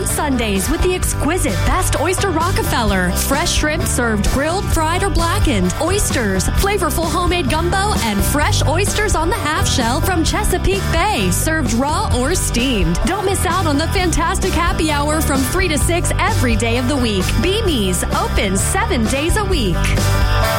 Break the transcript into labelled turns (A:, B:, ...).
A: on Sundays with the exquisite Best Oyster Rockefeller. Fresh shrimp served grilled, fried, or blackened. Oysters, flavorful homemade gumbo, and fresh oysters on the half shell from Chesapeake Bay, served raw or steamed. Don't miss out on the fantastic happy hour from 3 to 6 every day of the week. Beamies, open 7 days a week.